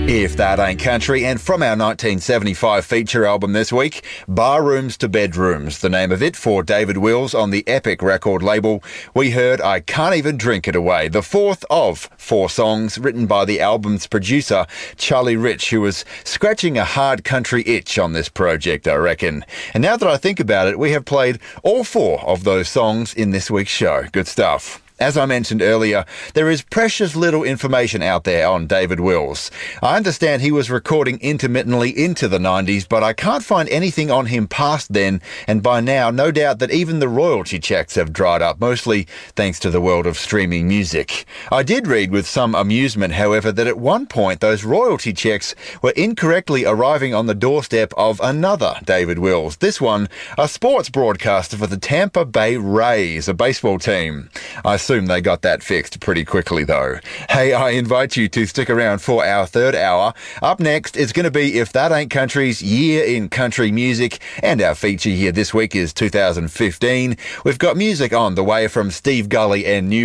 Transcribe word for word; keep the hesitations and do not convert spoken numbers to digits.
If That Ain't Country, and from our nineteen seventy-five feature album this week, Barrooms to Bedrooms, the name of it for David Wills on the Epic record label. We heard I Can't Even Drink It Away, the fourth of four songs written by the album's producer, Charlie Rich, who was scratching a hard country itch on this project, I reckon. And now that I think about it, we have played all four of those songs in this week's show. Good stuff. As I mentioned earlier, there is precious little information out there on David Wills. I understand he was recording intermittently into the nineties, but I can't find anything on him past then, and by now, no doubt that even the royalty checks have dried up, mostly thanks to the world of streaming music. I did read with some amusement, however, that at one point those royalty checks were incorrectly arriving on the doorstep of another David Wills. This one, a sports broadcaster for the Tampa Bay Rays, a baseball team. I assume they got that fixed pretty quickly, though. Hey, I invite you to stick around for our third hour. Up next is going to be If That Ain't Country's Year in Country Music, and our feature here this week is two thousand fifteen. We've got music on the way from Steve Gully and New